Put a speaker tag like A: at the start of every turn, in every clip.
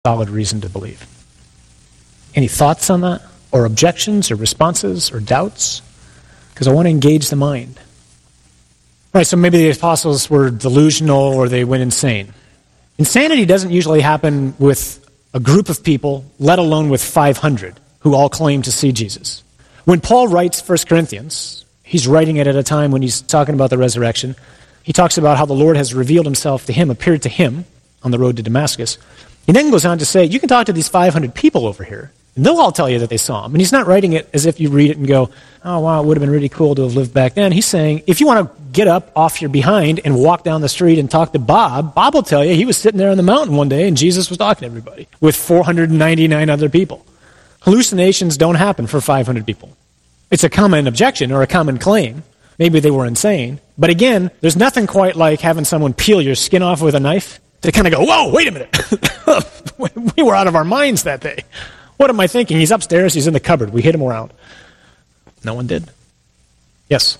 A: solid reason to believe. Any thoughts on that? Or objections or responses or doubts? Because I want to engage the mind. Right, so maybe the apostles were delusional or they went insane. Insanity doesn't usually happen with a group of people, let alone with 500, who all claim to see Jesus. When Paul writes 1 Corinthians, he's writing it at a time when he's talking about the resurrection. He talks about how the Lord has revealed himself to him, appeared to him on the road to Damascus. He then goes on to say, you can talk to these 500 people over here, and they'll all tell you that they saw him. And he's not writing it as if you read it and go, oh, wow, it would have been really cool to have lived back then. He's saying, if you want to get up off your behind and walk down the street and talk to Bob, Bob will tell you he was sitting there on the mountain one day and Jesus was talking to everybody with 499 other people. Hallucinations don't happen for 500 people. It's a common objection or a common claim. Maybe they were insane. But again, there's nothing quite like having someone peel your skin off with a knife to kind of go, whoa, wait a minute. We were out of our minds that day. What am I thinking? He's upstairs, he's in the cupboard. We hit him around. No one did. Yes.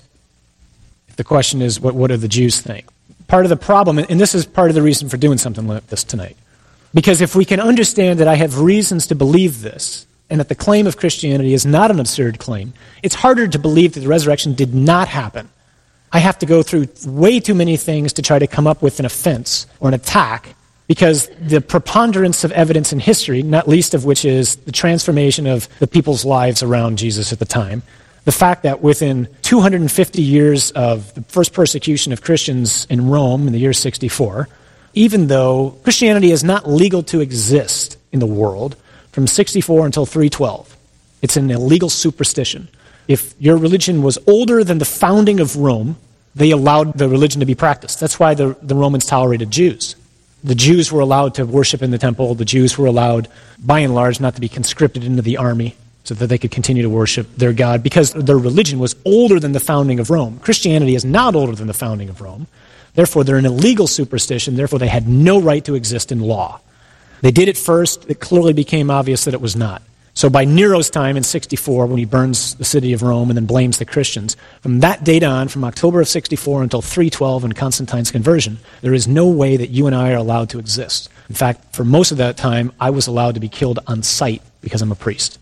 A: The question is, what do the Jews think? Part of the problem, and this is part of the reason for doing something like this tonight, because if we can understand that I have reasons to believe this, and that the claim of Christianity is not an absurd claim, it's harder to believe that the resurrection did not happen. I have to go through way too many things to try to come up with an offense or an attack, because the preponderance of evidence in history, not least of which is the transformation of the people's lives around Jesus at the time, the fact that within 250 years of the first persecution of Christians in Rome in the year 64, even though Christianity is not legal to exist in the world from 64 until 312, it's an illegal superstition. If your religion was older than the founding of Rome, they allowed the religion to be practiced. That's why the Romans tolerated Jews. The Jews were allowed to worship in the temple. The Jews were allowed, by and large, not to be conscripted into the army so that they could continue to worship their God because their religion was older than the founding of Rome. Christianity is not older than the founding of Rome. Therefore, they're an illegal superstition. Therefore, they had no right to exist in law. They did it first. It clearly became obvious that it was not. So by Nero's time in 64, when he burns the city of Rome and then blames the Christians, from that date on, from October of 64 until 312 and Constantine's conversion, there is no way that you and I are allowed to exist. In fact, for most of that time, I was allowed to be killed on sight because I'm a priest.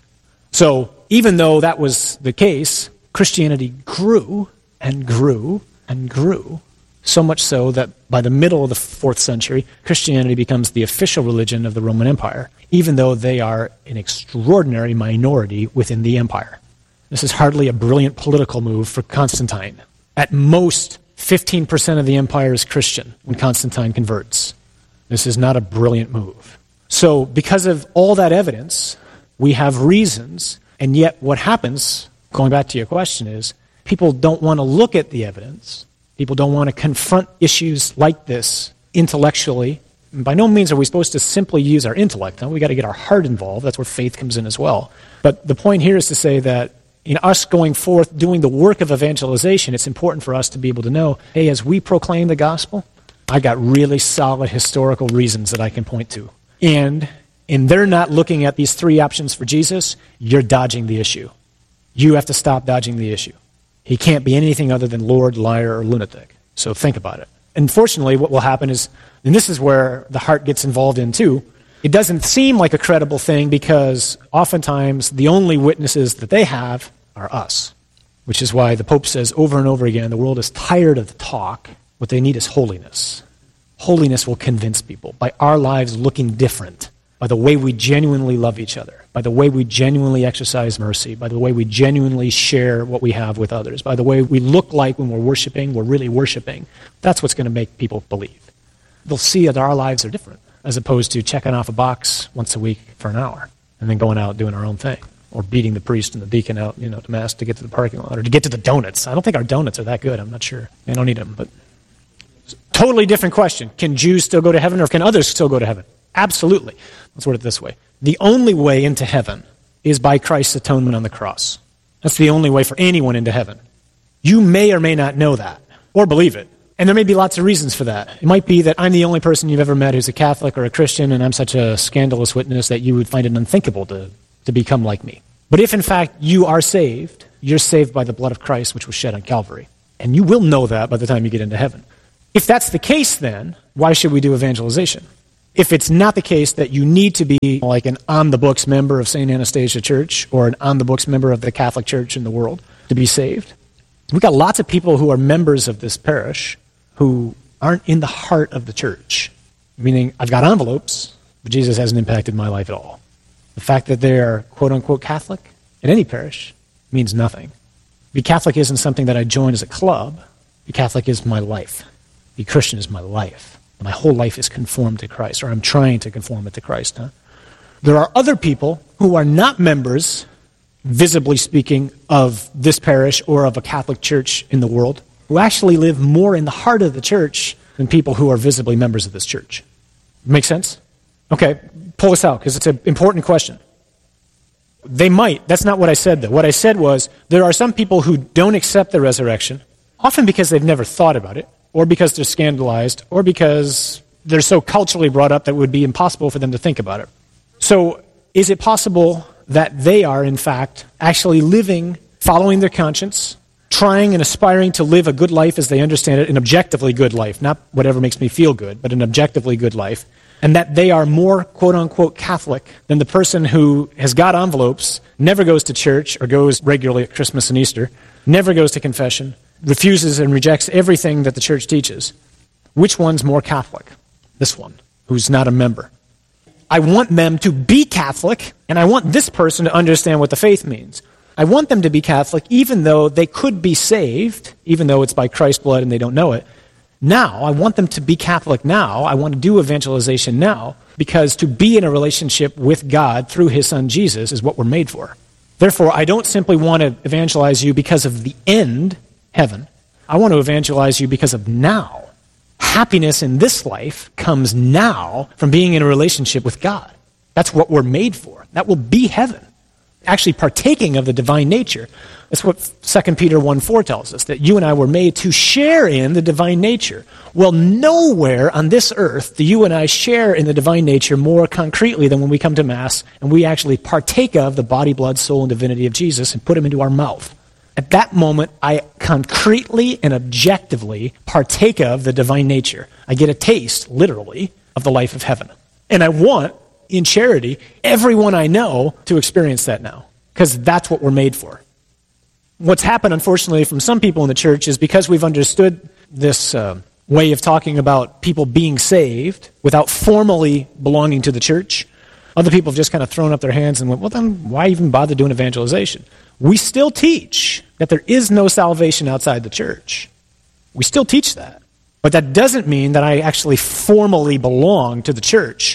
A: So even though that was the case, Christianity grew and grew and grew, so much so that by the middle of the 4th century, Christianity becomes the official religion of the Roman Empire, even though they are an extraordinary minority within the empire. This is hardly a brilliant political move for Constantine. At most, 15% of the empire is Christian when Constantine converts. This is not a brilliant move. So because of all that evidence, we have reasons, and yet what happens, going back to your question, is people don't want to look at the evidence. People don't want to confront issues like this intellectually. And by no means are we supposed to simply use our intellect. We've got to get our heart involved. That's where faith comes in as well. But the point here is to say that in us going forth, doing the work of evangelization, it's important for us to be able to know, hey, as we proclaim the gospel, I got really solid historical reasons that I can point to. And they're not looking at these 3 options for Jesus, you're dodging the issue. You have to stop dodging the issue. He can't be anything other than Lord, liar, or lunatic. So think about it. Unfortunately, what will happen is, and this is where the heart gets involved in too, it doesn't seem like a credible thing because oftentimes the only witnesses that they have are us, which is why the Pope says over and over again, the world is tired of the talk. What they need is holiness. Holiness will convince people by our lives looking different, by the way we genuinely love each other, by the way we genuinely exercise mercy, by the way we genuinely share what we have with others, by the way we look like when we're worshiping, we're really worshiping. That's what's going to make people believe. They'll see that our lives are different, as opposed to checking off a box once a week for an hour and then going out doing our own thing, or beating the priest and the deacon out, to mass to get to the parking lot, or to get to the donuts. I don't think our donuts are that good. I'm not sure. I don't eat them, but totally different question. Can Jews still go to heaven, or can others still go to heaven? Absolutely. Let's word it this way. The only way into heaven is by Christ's atonement on the cross. That's the only way for anyone into heaven. You may or may not know that, or believe it. And there may be lots of reasons for that. It might be that I'm the only person you've ever met who's a Catholic or a Christian, and I'm such a scandalous witness that you would find it unthinkable to become like me. But if in fact you are saved, you're saved by the blood of Christ, which was shed on Calvary. And you will know that by the time you get into heaven. If that's the case, then, why should we do evangelization? If it's not the case that you need to be like an on-the-books member of St. Anastasia Church or an on-the-books member of the Catholic Church in the world to be saved, we've got lots of people who are members of this parish who aren't in the heart of the church, meaning I've got envelopes, but Jesus hasn't impacted my life at all. The fact that they are quote-unquote Catholic in any parish means nothing. Be Catholic isn't something that I join as a club. Be Catholic is my life. Be Christian is my life. My whole life is conformed to Christ, or I'm trying to conform it to Christ. There are other people who are not members, visibly speaking, of this parish or of a Catholic church in the world, who actually live more in the heart of the church than people who are visibly members of this church. Make sense? Okay, pull this out, because it's an important question. They might. That's not what I said, though. What I said was, there are some people who don't accept the resurrection, often because they've never thought about it, or because they're scandalized, or because they're so culturally brought up that it would be impossible for them to think about it. So, is it possible that they are, in fact, actually living, following their conscience, trying and aspiring to live a good life as they understand it, an objectively good life, not whatever makes me feel good, but an objectively good life, and that they are more, quote-unquote, Catholic than the person who has got envelopes, never goes to church or goes regularly at Christmas and Easter, never goes to confession, refuses and rejects everything that the church teaches. Which one's more Catholic? This one, who's not a member. I want them to be Catholic, and I want this person to understand what the faith means. I want them to be Catholic even though they could be saved, even though it's by Christ's blood and they don't know it. Now, I want them to be Catholic now. I want to do evangelization now, because to be in a relationship with God through his son Jesus is what we're made for. Therefore, I don't simply want to evangelize you because of the end, heaven. I want to evangelize you because of now. Happiness in this life comes now from being in a relationship with God. That's what we're made for. That will be heaven. Actually partaking of the divine nature. That's what 2 Peter 1:4 tells us, that you and I were made to share in the divine nature. Well, nowhere on this earth do you and I share in the divine nature more concretely than when we come to Mass and we actually partake of the body, blood, soul, and divinity of Jesus and put him into our mouth. At that moment, I concretely and objectively partake of the divine nature. I get a taste, literally, of the life of heaven. And I want, in charity, everyone I know to experience that now, because that's what we're made for. What's happened, unfortunately, from some people in the church is because we've understood this way of talking about people being saved without formally belonging to the church, other people have just kind of thrown up their hands and went, well, then why even bother doing evangelization? We still teach that there is no salvation outside the church. We still teach that. But that doesn't mean that I actually formally belong to the church.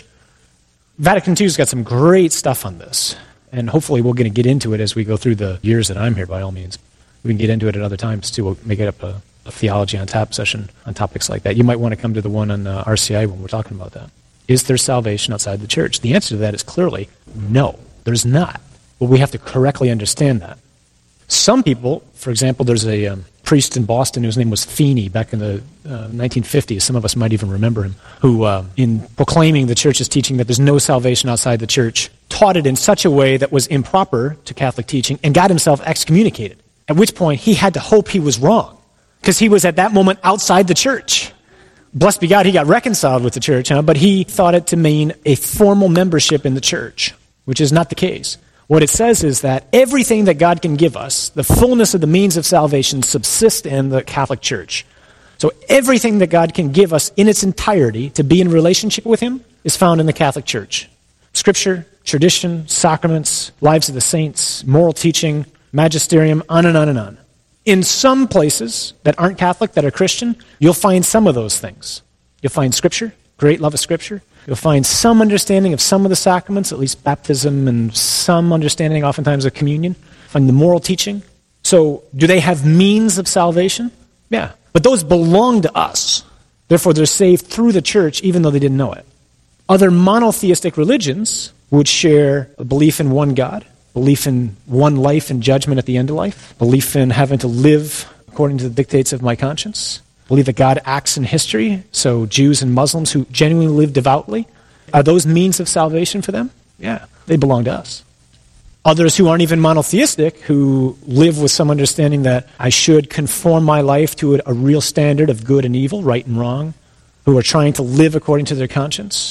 A: Vatican II's got some great stuff on this, and hopefully we're going to get into it as we go through the years that I'm here, by all means. We can get into it at other times, too. We'll make it up a theology on tap session on topics like that. You might want to come to the one on RCI when we're talking about that. Is there salvation outside the church? The answer to that is clearly no, there's not. But we have to correctly understand that. Some people, for example, there's a priest in Boston whose name was Feeney back in the 1950s. Some of us might even remember him, who, in proclaiming the church's teaching that there's no salvation outside the church, taught it in such a way that was improper to Catholic teaching and got himself excommunicated, at which point he had to hope he was wrong, because he was at that moment outside the church. Blessed be God, he got reconciled with the church, but he thought it to mean a formal membership in the church, which is not the case. What it says is that everything that God can give us, the fullness of the means of salvation, subsists in the Catholic Church. So everything that God can give us in its entirety to be in relationship with him is found in the Catholic Church. Scripture, tradition, sacraments, lives of the saints, moral teaching, magisterium, on and on and on. In some places that aren't Catholic, that are Christian, you'll find some of those things. You'll find Scripture, great love of Scripture. You'll find some understanding of some of the sacraments, at least baptism, and some understanding oftentimes of communion. Find the moral teaching. So, do they have means of salvation? Yeah. But those belong to us. Therefore, they're saved through the church, even though they didn't know it. Other monotheistic religions would share a belief in one God, belief in one life and judgment at the end of life, belief in having to live according to the dictates of my conscience, believe that God acts in history, so Jews and Muslims who genuinely live devoutly, are those means of salvation for them? Yeah, they belong to us. Others who aren't even monotheistic, who live with some understanding that I should conform my life to a real standard of good and evil, right and wrong, who are trying to live according to their conscience,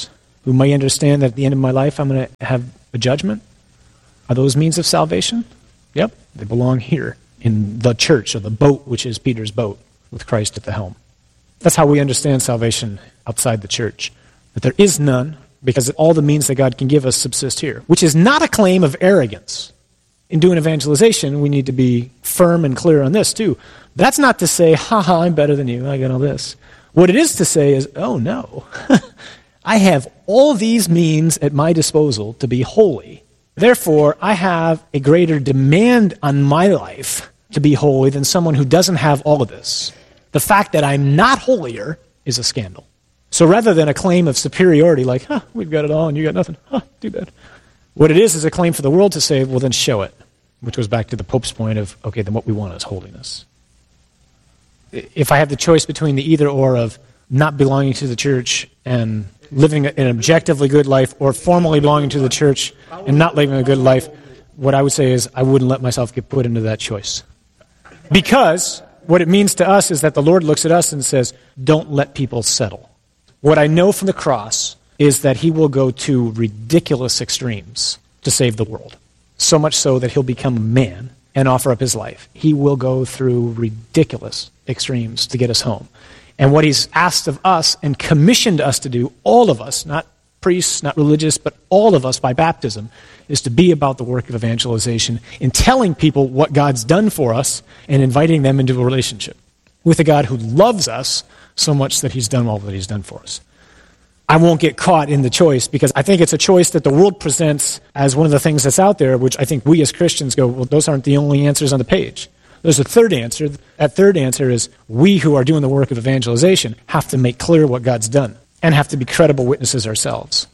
A: who may understand that at the end of my life I'm going to have a judgment? Are those means of salvation? Yep, they belong here in the church, or the boat, which is Peter's boat, with Christ at the helm. That's how we understand salvation outside the church, that there is none, because all the means that God can give us subsist here, which is not a claim of arrogance. In doing evangelization, we need to be firm and clear on this too. That's not to say, I'm better than you, I got all this. What it is to say is, oh no, I have all these means at my disposal to be holy. Therefore, I have a greater demand on my life to be holy than someone who doesn't have all of this. The fact that I'm not holier is a scandal. So rather than a claim of superiority, like, we've got it all and you got nothing, too bad. What it is a claim for the world to say, well, then show it, which goes back to the Pope's point of, okay, then what we want is holiness. If I have the choice between the either or of not belonging to the church and living an objectively good life, or formally belonging to the church and not living a good life, what I would say is I wouldn't let myself get put into that choice. Because what it means to us is that the Lord looks at us and says, don't let people settle. What I know from the cross is that he will go to ridiculous extremes to save the world. So much so that he'll become a man and offer up his life. He will go through ridiculous extremes to get us home. And what he's asked of us and commissioned us to do, all of us, not priests, not religious, but all of us by baptism, is to be about the work of evangelization in telling people what God's done for us and inviting them into a relationship with a God who loves us so much that he's done all that he's done for us. I won't get caught in the choice, because I think it's a choice that the world presents as one of the things that's out there, which I think we as Christians go, well, those aren't the only answers on the page. There's a third answer. That third answer is we who are doing the work of evangelization have to make clear what God's done and have to be credible witnesses ourselves.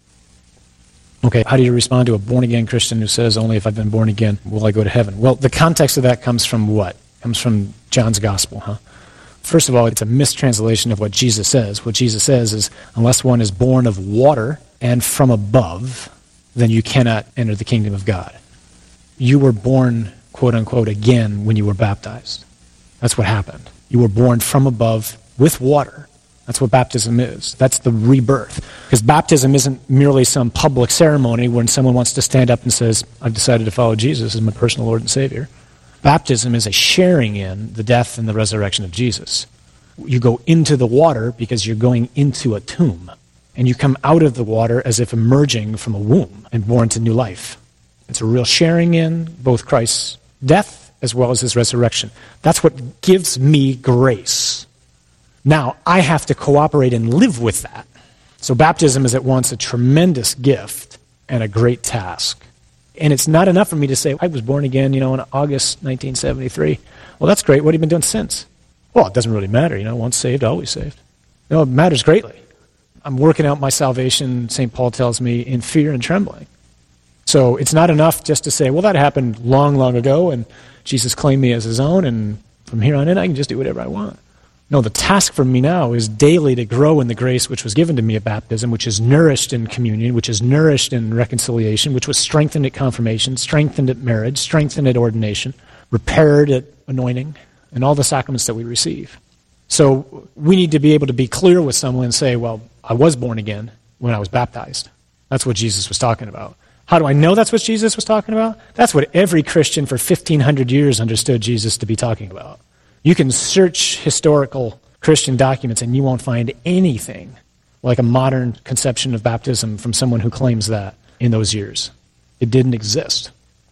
A: Okay, how do you respond to a born-again Christian who says, only if I've been born again will I go to heaven? Well, the context of that comes from what? Comes from John's gospel, First of all, it's a mistranslation of what Jesus says. What Jesus says is, unless one is born of water and from above, then you cannot enter the kingdom of God. You were born, quote unquote, again when you were baptized. That's what happened. You were born from above with water. That's what baptism is. That's the rebirth. Because baptism isn't merely some public ceremony when someone wants to stand up and says, I've decided to follow Jesus as my personal Lord and Savior. Baptism is a sharing in the death and the resurrection of Jesus. You go into the water because you're going into a tomb. And you come out of the water as if emerging from a womb and born to new life. It's a real sharing in both Christ's death as well as his resurrection. That's what gives me grace. Now, I have to cooperate and live with that. So baptism is at once a tremendous gift and a great task. And it's not enough for me to say, I was born again, in August 1973. Well, that's great. What have you been doing since? Well, it doesn't really matter. Once saved, always saved. No, it matters greatly. I'm working out my salvation, St. Paul tells me, in fear and trembling. So it's not enough just to say, well, that happened long, long ago, and Jesus claimed me as his own, and from here on in, I can just do whatever I want. No, the task for me now is daily to grow in the grace which was given to me at baptism, which is nourished in communion, which is nourished in reconciliation, which was strengthened at confirmation, strengthened at marriage, strengthened at ordination, repaired at anointing, and all the sacraments that we receive. So we need to be able to be clear with someone and say, well, I was born again when I was baptized. That's what Jesus was talking about. How do I know that's what Jesus was talking about? That's what every Christian for 1,500 years understood Jesus to be talking about. You can search historical Christian documents and you won't find anything like a modern conception of baptism from someone who claims that in those years. It didn't exist.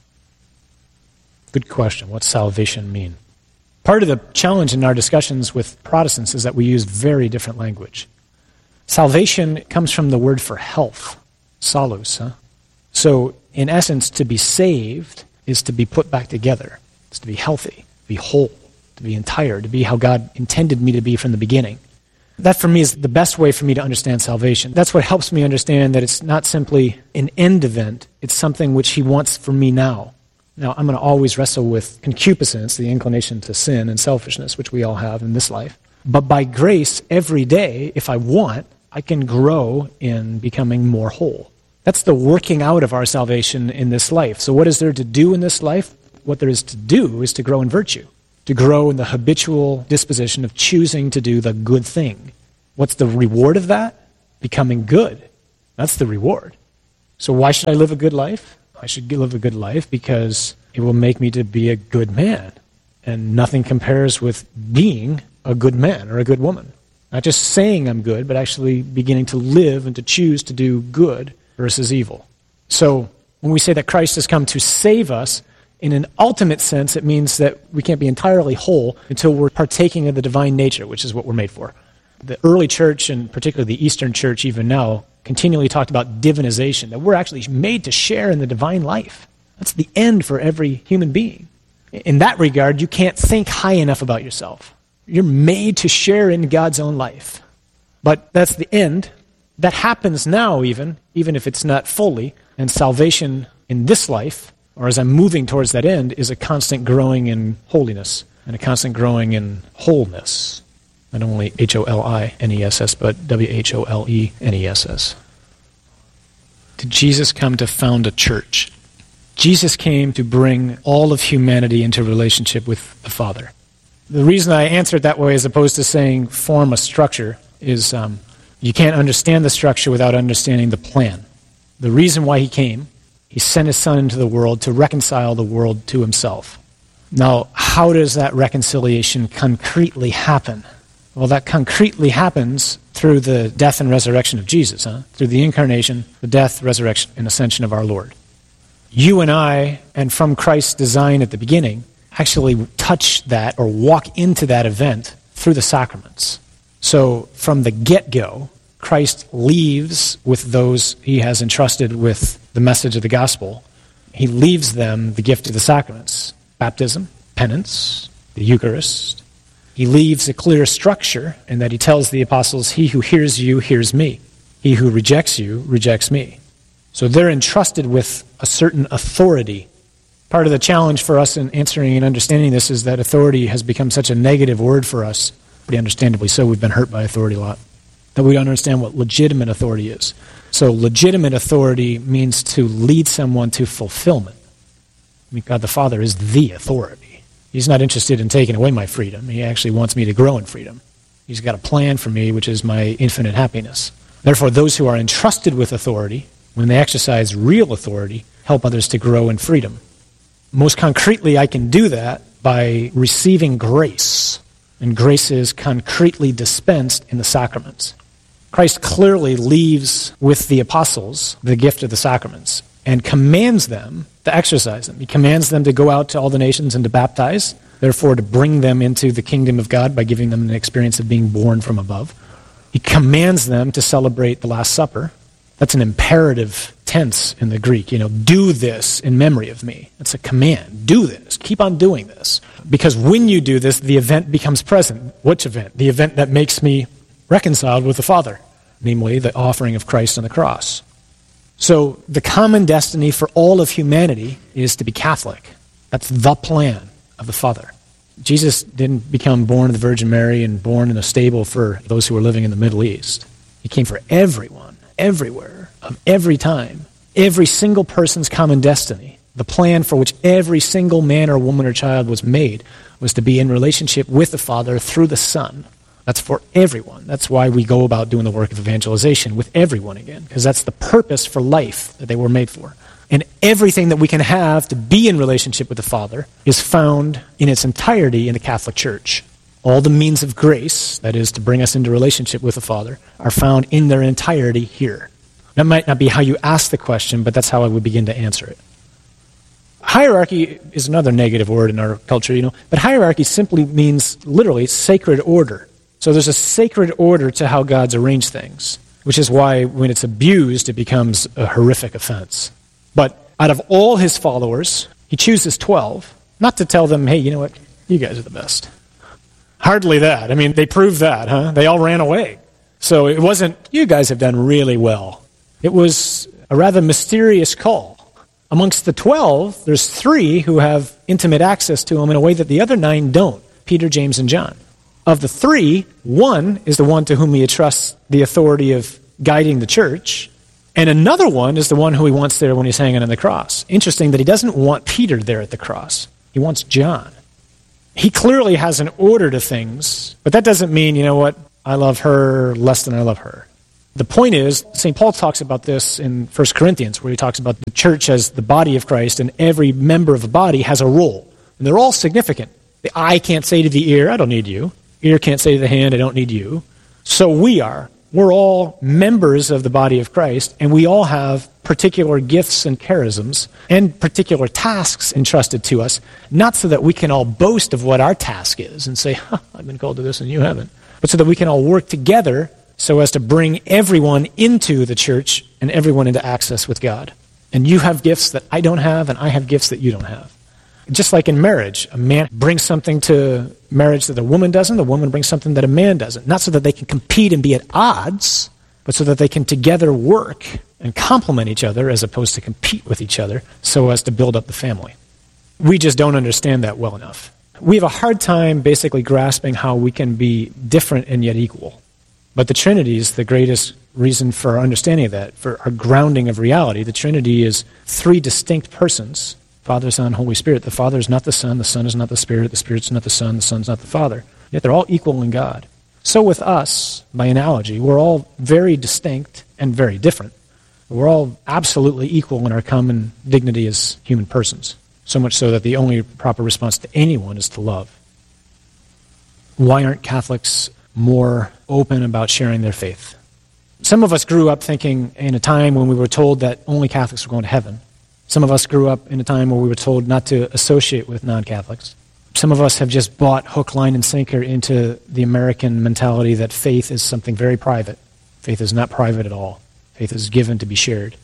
A: Good question. What's salvation mean? Part of the challenge in our discussions with Protestants is that we use very different language. Salvation comes from the word for health, salus. So, in essence, to be saved is to be put back together. It's to be healthy, to be whole, to be entire, to be how God intended me to be from the beginning. That, for me, is the best way for me to understand salvation. That's what helps me understand that it's not simply an end event. It's something which he wants for me now. Now, I'm going to always wrestle with concupiscence, the inclination to sin and selfishness, which we all have in this life. But by grace, every day, if I want, I can grow in becoming more whole. That's the working out of our salvation in this life. So what is there to do in this life? What there is to do is to grow in virtue, to grow in the habitual disposition of choosing to do the good thing. What's the reward of that? Becoming good. That's the reward. So why should I live a good life? I should live a good life because it will make me to be a good man. And nothing compares with being a good man or a good woman. Not just saying I'm good, but actually beginning to live and to choose to do good versus evil. So when we say that Christ has come to save us, in an ultimate sense, it means that we can't be entirely whole until we're partaking of the divine nature, which is what we're made for. The early church, and particularly the Eastern church even now, continually talked about divinization, that we're actually made to share in the divine life. That's the end for every human being. In that regard, you can't think high enough about yourself. You're made to share in God's own life. But that's the end. That happens now even if it's not fully. And salvation in this life, or as I'm moving towards that end, is a constant growing in holiness and a constant growing in wholeness. Not only H-O-L-I-N-E-S-S, but W-H-O-L-E-N-E-S-S. Did Jesus come to found a church? Jesus came to bring all of humanity into relationship with the Father. The reason I answer it that way as opposed to saying form a structure is you can't understand the structure without understanding the plan. The reason why he came, he sent his Son into the world to reconcile the world to himself. Now, how does that reconciliation concretely happen? Well, that concretely happens through the death and resurrection of Jesus, through the incarnation, the death, resurrection, and ascension of our Lord. You and I, and from Christ's design at the beginning, actually touch that or walk into that event through the sacraments. So from the get-go, Christ leaves with those he has entrusted with the message of the gospel. He leaves them the gift of the sacraments, baptism, penance, the Eucharist. He leaves a clear structure in that he tells the apostles, he who hears you hears me. He who rejects you rejects me. So they're entrusted with a certain authority. Part of the challenge for us in answering and understanding this is that authority has become such a negative word for us, pretty understandably so. We've been hurt by authority a lot, that we don't understand what legitimate authority is. So legitimate authority means to lead someone to fulfillment. I mean, God the Father is the authority. He's not interested in taking away my freedom. He actually wants me to grow in freedom. He's got a plan for me, which is my infinite happiness. Therefore, those who are entrusted with authority, when they exercise real authority, help others to grow in freedom. Most concretely, I can do that by receiving grace. And grace is concretely dispensed in the sacraments. Christ clearly leaves with the apostles the gift of the sacraments and commands them to exercise them. He commands them to go out to all the nations and to baptize, therefore to bring them into the kingdom of God by giving them an experience of being born from above. He commands them to celebrate the Last Supper. That's an imperative tense in the Greek. Do this in memory of me. It's a command. Do this. Keep on doing this. Because when you do this, the event becomes present. Which event? The event that makes me reconciled with the Father, namely the offering of Christ on the cross. So the common destiny for all of humanity is to be Catholic. That's the plan of the Father. Jesus didn't become born of the Virgin Mary and born in a stable for those who were living in the Middle East. He came for everyone, everywhere, of every time. Every single person's common destiny, the plan for which every single man or woman or child was made, was to be in relationship with the Father through the Son. That's for everyone. That's why we go about doing the work of evangelization with everyone again, because that's the purpose for life that they were made for. And everything that we can have to be in relationship with the Father is found in its entirety in the Catholic Church. All the means of grace, that is, to bring us into relationship with the Father, are found in their entirety here. That might not be how you ask the question, but that's how I would begin to answer it. Hierarchy is another negative word in our culture, but hierarchy simply means, literally, sacred order. So there's a sacred order to how God's arranged things, which is why when it's abused, it becomes a horrific offense. But out of all his followers, he chooses 12, not to tell them, hey, you know what, you guys are the best. Hardly that. I mean, they proved that, huh? They all ran away. So it wasn't, you guys have done really well. It was a rather mysterious call. Amongst the 12, there's 3 who have intimate access to him in a way that the other 9 don't, Peter, James, and John. Of the 3, 1 is the one to whom he entrusts the authority of guiding the church, and another one is the one who he wants there when he's hanging on the cross. Interesting that he doesn't want Peter there at the cross. He wants John. He clearly has an order to things, but that doesn't mean, I love her less than I love her. The point is, St. Paul talks about this in 1 Corinthians, where he talks about the church as the body of Christ, and every member of the body has a role. And they're all significant. The eye can't say to the ear, I don't need you. Ear can't say to the hand, I don't need you. So we are. We're all members of the body of Christ, and we all have particular gifts and charisms and particular tasks entrusted to us, not so that we can all boast of what our task is and say, I've been called to this and you haven't, but so that we can all work together so as to bring everyone into the church and everyone into access with God. And you have gifts that I don't have, and I have gifts that you don't have. Just like in marriage, a man brings something to marriage that a woman doesn't, a woman brings something that a man doesn't. Not so that they can compete and be at odds, but so that they can together work and complement each other as opposed to compete with each other so as to build up the family. We just don't understand that well enough. We have a hard time basically grasping how we can be different and yet equal. But the Trinity is the greatest reason for our understanding of that, for our grounding of reality. The Trinity is three distinct persons: Father, Son, Holy Spirit. The Father is not the Son is not the Spirit is not the Son is not the Father. Yet they're all equal in God. So with us, by analogy, we're all very distinct and very different. We're all absolutely equal in our common dignity as human persons. So much so that the only proper response to anyone is to love. Why aren't Catholics more open about sharing their faith? Some of us grew up thinking in a time when we were told that only Catholics were going to heaven. Some of us grew up in a time where we were told not to associate with non-Catholics. Some of us have just bought hook, line, and sinker into the American mentality that faith is something very private. Faith is not private at all. Faith is given to be shared.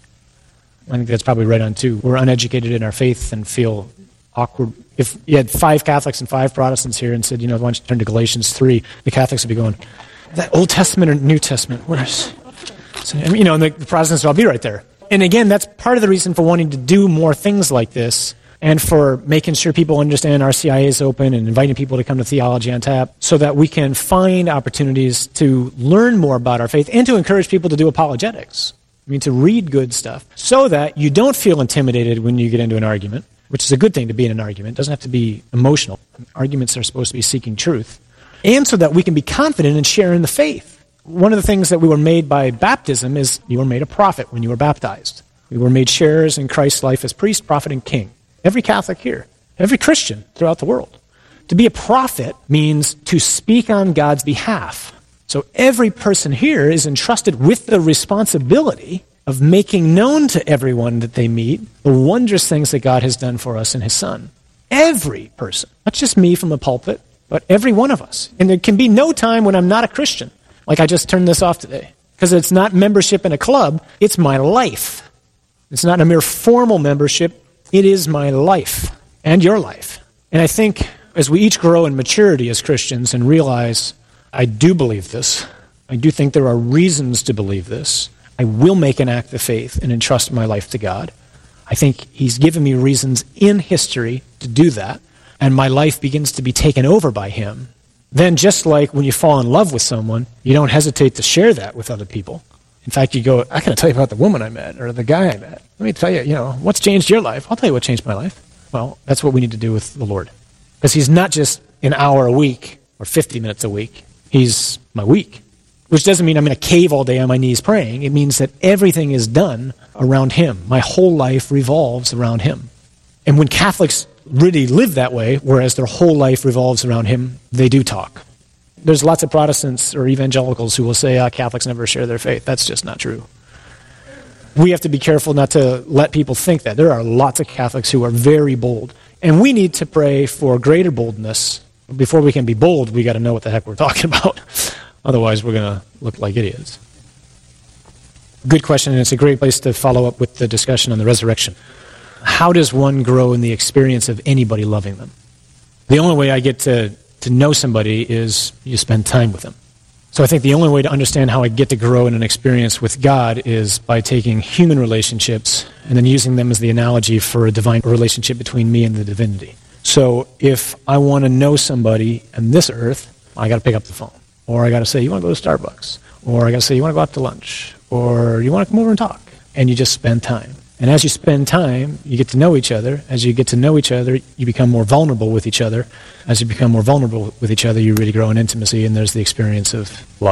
A: I think that's probably right on, too. We're uneducated in our faith and feel awkward. If you had 5 Catholics and 5 Protestants here and said, why don't you turn to Galatians 3, the Catholics would be going, that Old Testament or New Testament? Where's... So, and the Protestants would all be right there. And again, that's part of the reason for wanting to do more things like this and for making sure people understand RCIA is open and inviting people to come to Theology on Tap so that we can find opportunities to learn more about our faith and to encourage people to do apologetics. To read good stuff so that you don't feel intimidated when you get into an argument, which is a good thing to be in an argument. It doesn't have to be emotional. Arguments are supposed to be seeking truth. And so that we can be confident in sharing the faith. One of the things that we were made by baptism is you were made a prophet when you were baptized. We were made sharers in Christ's life as priest, prophet, and king. Every Catholic here, every Christian throughout the world. To be a prophet means to speak on God's behalf. So every person here is entrusted with the responsibility of making known to everyone that they meet the wondrous things that God has done for us in His Son. Every person, not just me from the pulpit, but every one of us. And there can be no time when I'm not a Christian. Like I just turned this off today. Because it's not membership in a club, it's my life. It's not a mere formal membership, it is my life and your life. And I think as we each grow in maturity as Christians and realize, I do believe this, I do think there are reasons to believe this, I will make an act of faith and entrust my life to God. I think He's given me reasons in history to do that, and my life begins to be taken over by Him. Then just like when you fall in love with someone, you don't hesitate to share that with other people. In fact, you go, I got to tell you about the woman I met or the guy I met. Let me tell you, what's changed your life? I'll tell you what changed my life. Well, that's what we need to do with the Lord. Because He's not just an hour a week or 50 minutes a week. He's my week. Which doesn't mean I'm in a cave all day on my knees praying. It means that everything is done around Him. My whole life revolves around Him. And when Catholics really live that way, whereas their whole life revolves around Him, they do talk. There's lots of Protestants or evangelicals who will say, Catholics never share their faith. That's just not true. We have to be careful not to let people think that. There are lots of Catholics who are very bold. And we need to pray for greater boldness. Before we can be bold, we got to know what the heck we're talking about. Otherwise, we're going to look like idiots. Good question, and it's a great place to follow up with the discussion on the resurrection. How does one grow in the experience of anybody loving them? The only way I get to know somebody is you spend time with them. So I think the only way to understand how I get to grow in an experience with God is by taking human relationships and then using them as the analogy for a divine relationship between me and the divinity. So if I want to know somebody on this earth, I got to pick up the phone. Or I got to say, you want to go to Starbucks? Or I got to say, you want to go out to lunch? Or you want to come over and talk? And you just spend time. And as you spend time, you get to know each other. As you get to know each other, you become more vulnerable with each other. As you become more vulnerable with each other, you really grow in intimacy, and there's the experience of love.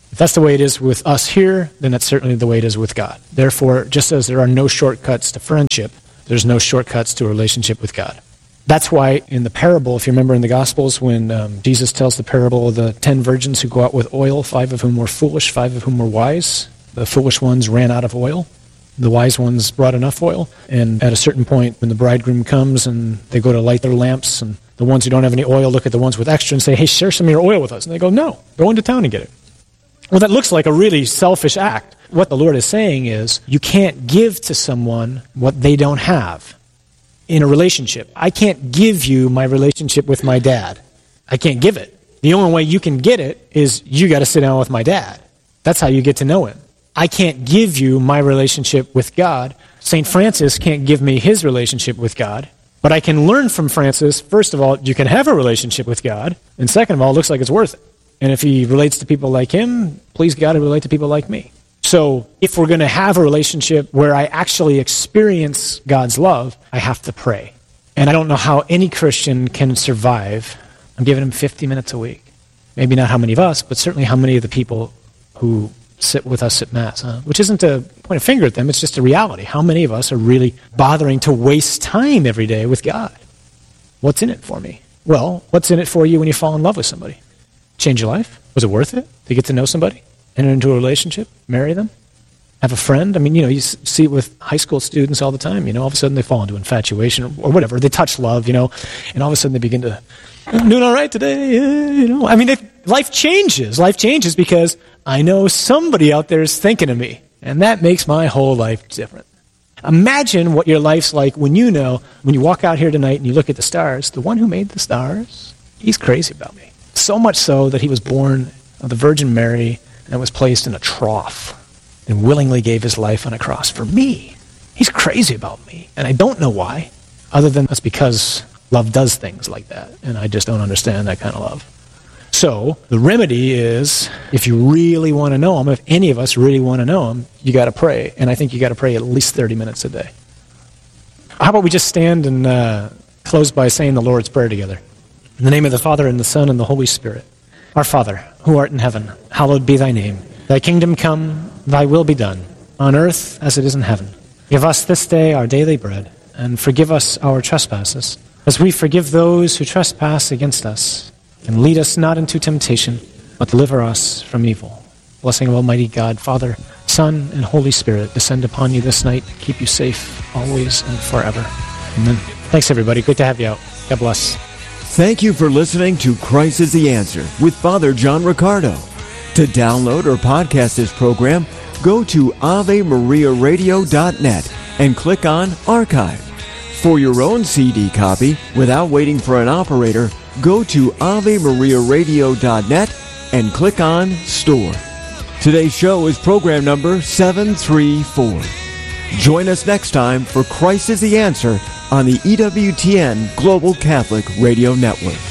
A: If that's the way it is with us here, then that's certainly the way it is with God. Therefore, just as there are no shortcuts to friendship, there's no shortcuts to a relationship with God. That's why in the parable, if you remember in the Gospels, when Jesus tells the parable of the 10 virgins who go out with oil, 5 of whom were foolish, 5 of whom were wise. The foolish ones ran out of oil. The wise ones brought enough oil. And at a certain point, when the bridegroom comes and they go to light their lamps, and the ones who don't have any oil look at the ones with extra and say, hey, share some of your oil with us. And they go, no, go into town and get it. Well, that looks like a really selfish act. What the Lord is saying is, you can't give to someone what they don't have in a relationship. I can't give you my relationship with my dad. I can't give it. The only way you can get it is you got to sit down with my dad. That's how you get to know him. I can't give you my relationship with God. St. Francis can't give me his relationship with God. But I can learn from Francis, first of all, you can have a relationship with God. And second of all, it looks like it's worth it. And if he relates to people like him, please God, to relate to people like me. So if we're going to have a relationship where I actually experience God's love, I have to pray. And I don't know how any Christian can survive. I'm giving him 50 minutes a week. Maybe not how many of us, but certainly how many of the people who sit with us at Mass, which isn't to point a finger at them, it's just a reality. How many of us are really bothering to waste time every day with God? What's in it for me? Well, what's in it for you when you fall in love with somebody? Change your life? Was it worth it to get to know somebody? Enter into a relationship? Marry them? Have a friend? I mean, you see it with high school students all the time. All of a sudden they fall into infatuation or whatever. They touch love, and all of a sudden they begin to, I'm doing all right today, I mean, life changes. Life changes because I know somebody out there is thinking of me, and that makes my whole life different. Imagine what your life's like when you walk out here tonight and you look at the stars, the one who made the stars, he's crazy about me. So much so that he was born of the Virgin Mary and was placed in a trough and willingly gave his life on a cross for me. He's crazy about me, and I don't know why, other than that's because love does things like that, and I just don't understand that kind of love. So the remedy is, if you really want to know him, if any of us really want to know him, you got to pray, and I think you got to pray at least 30 minutes a day. How about we just stand and close by saying the Lord's Prayer together? In the name of the Father, and the Son, and the Holy Spirit. Our Father, who art in heaven, hallowed be thy name. Thy kingdom come, thy will be done, on earth as it is in heaven. Give us this day our daily bread, and forgive us our trespasses, as we forgive those who trespass against us. And lead us not into temptation, but deliver us from evil. Blessing of Almighty God, Father, Son, and Holy Spirit, descend upon you this night, keep you safe, always and forever. Amen. Thanks, everybody. Good to have you out. God bless.
B: Thank you for listening to Christ is the Answer with Father John Riccardo. To download or podcast this program, go to AveMariaRadio.net and click on Archive. For your own CD copy, without waiting for an operator, go to AveMariaRadio.net and click on Store. Today's show is program number 734. Join us next time for Christ is the Answer on the EWTN Global Catholic Radio Network.